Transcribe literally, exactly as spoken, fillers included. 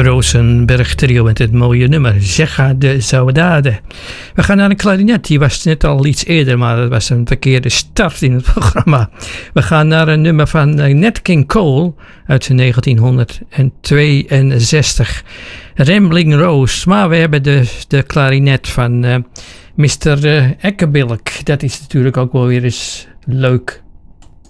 Rosenberg trio met het mooie nummer Zega de Saudade. We gaan naar een klarinet. Die was net al iets eerder, maar dat was een verkeerde start in het programma. We gaan naar een nummer van Nat King Cole uit negentienhonderdtweeënzestig. Rambling Rose. Maar we hebben de, de klarinet van uh, mister Uh, Eckebilk. Dat is natuurlijk ook wel weer eens leuk.